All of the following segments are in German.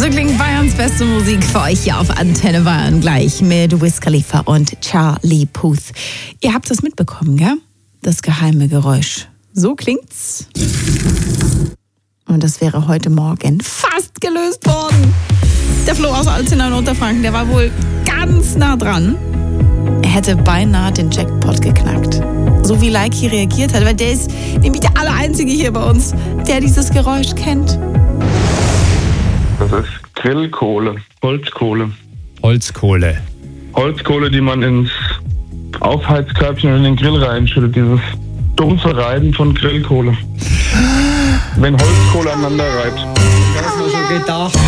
So klingt Bayerns beste Musik für euch hier auf Antenne Bayern gleich mit Wiz Khalifa und Charlie Puth. Ihr habt das mitbekommen, gell? Das geheime Geräusch. So klingt's. Und das wäre heute Morgen fast gelöst worden. Der Flo aus Alzenau in Unterfranken, der war wohl ganz nah dran. Er hätte beinahe den Jackpot geknackt. So wie Leiki reagiert hat, weil der ist nämlich der Allereinzige hier bei uns, der dieses Geräusch kennt. Das ist Grillkohle, Holzkohle. Holzkohle. Holzkohle, die man ins Aufheizkörbchen und in den Grill reinschüttet. Dieses dumpfe Reiben von Grillkohle. Wenn Holzkohle aneinander reibt. Das hast du schon gedacht.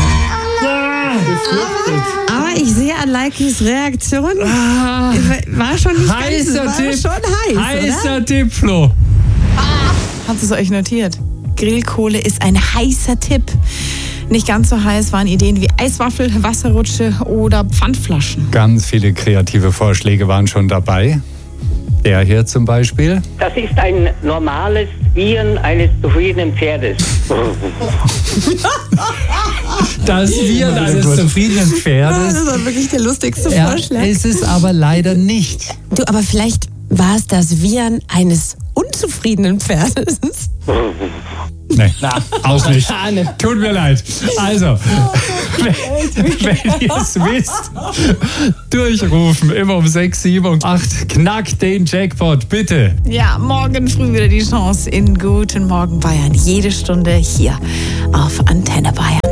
Aber ich sehe an Leikis Reaktion, war schon nicht heißer ganz, Tipp. war schon Heißer oder? Tipp, Flo. Habt ihr es euch notiert? Grillkohle ist ein heißer Tipp. Nicht ganz so heiß waren Ideen wie Eiswaffel, Wasserrutsche oder Pfandflaschen. Ganz viele kreative Vorschläge waren schon dabei. Der hier zum Beispiel. Das ist ein normales Wiehern eines zufriedenen Pferdes. Das Wiehern eines zufriedenen Pferdes. Das war wirklich der lustigste Ja, Vorschlag. ist es aber leider nicht. Du, aber vielleicht war es das Wiehern eines unzufriedenen Pferdes. Nee, auch nicht. Tut mir leid. Also, wenn ihr es wisst, durchrufen. Immer um 6, 7 und 8. Knackt den Jackpot, bitte. Ja, morgen früh wieder die Chance in Guten Morgen Bayern. Jede Stunde hier auf Antenne Bayern.